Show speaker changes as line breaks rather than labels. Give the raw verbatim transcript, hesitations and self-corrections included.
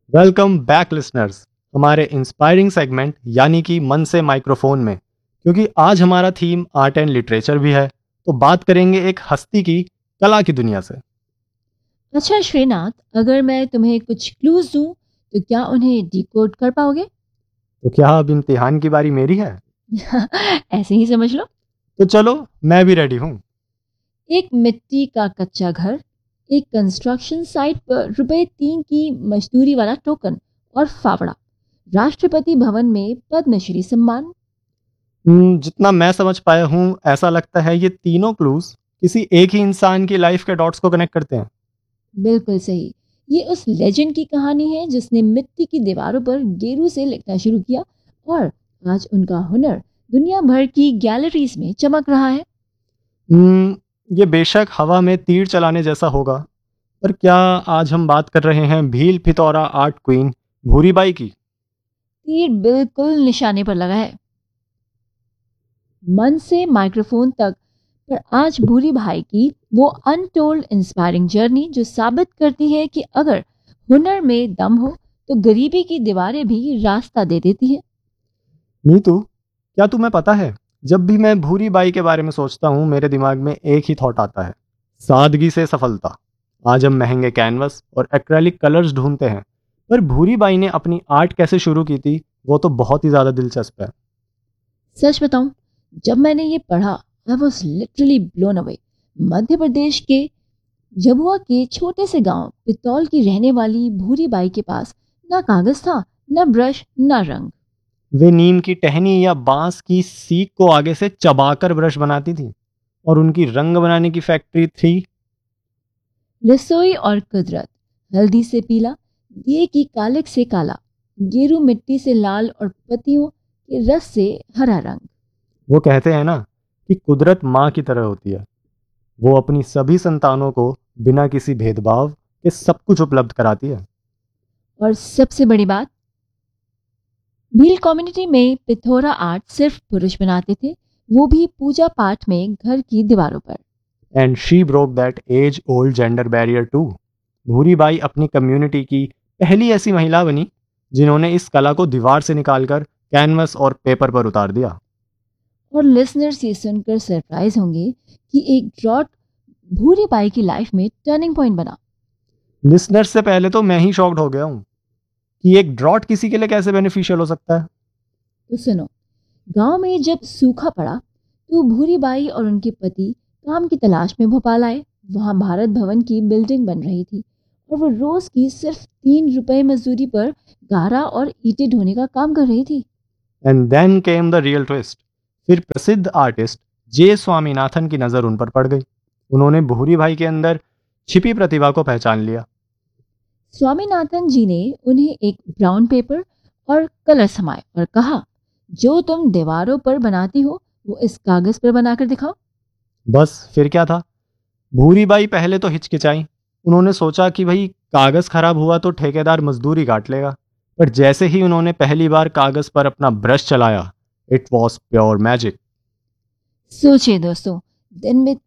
Welcome back listeners हमारे inspiring segment यानी कि मन से माइक्रोफोन में। क्योंकि आज हमारा थीम आर्ट एंड लिटरेचर भी है, तो बात करेंगे एक हस्ती की कला की दुनिया से।
अच्छा श्रीनाथ, अगर मैं तुम्हें कुछ क्लूज दूं तो क्या उन्हें डिकोड कर पाओगे?
तो क्या अब इम्तिहान की बारी मेरी है?
ऐसे ही समझ लो।
तो चलो, मैं भी रेडी हूँ।
एक मिट्टी का कच्चा घर, एक कंस्ट्रक्शन साइट पर रुपए तीन की मजदूरी वाला टोकन और फावड़ा, राष्ट्रपति भवन में पद्मश्री सम्मान।
हम्म, जितना मैं समझ पाया हूँ, ऐसा लगता है ये तीनों क्लूज किसी एक ही इंसान की लाइफ के डॉट्स को कनेक्ट करते हैं।
बिल्कुल सही। ये उस लेजेंड की कहानी है जिसने मिट्टी की दीवारों पर गेरू से लिखना शुरू किया और आज उनका हुनर दुनिया भर की गैलरीज में चमक रहा है।
हम्म, ये बेशक हवा में तीर चलाने जैसा होगा, पर क्या आज हम बात कर रहे हैं भील फितौरा आर्ट क्वीन भूरीबाई की?
तीर बिल्कुल निशाने पर लगा है, मन से माइक्रोफोन तक। पर आज भूरी भाई की वो अनटोल्ड इंस्पायरिंग जर्नी जो साबित करती है कि अगर हुनर में दम हो तो गरीबी की दीवारें भी रास्ता दे देती है।
नीतू, क्या तुम्हें पता है, जब भी मैं भूरी बाई के बारे में सोचता हूँ मेरे दिमाग में एक ही थॉट आता है: सादगी से सफलता। आज हम महंगे कैनवस और एक्रेलिक कलर्स ढूंढते हैं, पर भूरी बाई ने अपनी आर्ट कैसे शुरू की थी वो तो बहुत ही ज़्यादा दिलचस्प है।
सच बताऊं, जब मैंने ये पढ़ा I was literally blown away. Madhya Pradesh के झाबुआ के छोटे से गांव पितौल की रहने वाली भूरी बाई के पास ना कागज था, ना ब्रश, ना रंग।
वे नीम की टहनी या बांस की सीक को आगे से चबाकर ब्रश बनाती थी, और उनकी रंग बनाने की फैक्ट्री थी।
रसोई और कुदरत, हल्दी से पीला, दिए की कालिक से काला, गेरू मिट्टी से लाल और पत्तियों के रस से हरा रंग।
वो कहते हैं ना कि कुदरत माँ की तरह होती है। वो अपनी सभी संतानों को बिना किसी भेदभाव के सब कुछ उपलब्ध कराती है।
और सबसे बड़ी बात, भील कम्युनिटी में पिथौरा आर्ट सिर्फ पुरुष बनाते थे, वो भी पूजा पाठ में घर की दीवारों पर।
And she broke that as old gender barrier to. Bhuri Bai अपनी कम्युनिटी की पहली ऐसी महिला बनी जिन्होंने इस कला को दीवार से निकालकर कैनवस और पेपर पर उतार दिया।
और लिसनर्स ये सुनकर सरप्राइज होंगे कि एक ड्रॉट भूरी बाई की लाइफ में टर्निंग पॉइंट बना।
लिसनर्स से पहले तो मैं ही शॉक्ड हो गया हूँ कि एक ड्रॉट किसी के लिए कैसे बेनिफिशियल हो सकता है।
तो सुनो, गांव में जब सूखा पड़ा तो भूरी बाई और उनके पति काम की तलाश में भोपाल आए। वहां भारत भवन की बिल्डिंग बन रही थी और वो रोज की सिर्फ तीन रुपए मजदूरी पर गारा और ईंटें ढोने का काम कर रही थी।
And then came the real twist. फिर प्रसिद्ध आर्टिस्ट जे स्वामीनाथन की नज़र उन पर पड़ गई। उन्होंने भूरी भाई के अंदर छिपी प्रतिभा को पहचान लिया।
स्वामीनाथन जी ने उन्हें एक ब्राउन पेपर और कलर थमाए और कहा, जो तुम दीवारों पर बनाती हो वो इस कागज पर बनाकर दिखाओ।
बस फिर क्या था, भूरी बाई पहले तो हिचकिचाई। उन्होंने सोचा कि भाई कागज़ खराब हुआ तो ठेकेदार मजदूरी काट लेगा। पर जैसे ही उन्होंने पहली बार कागज़ पर अपना ब्रश चलाया, इट वॉज प्योर मैजिक।
सोचिए दोस्तों, दिन में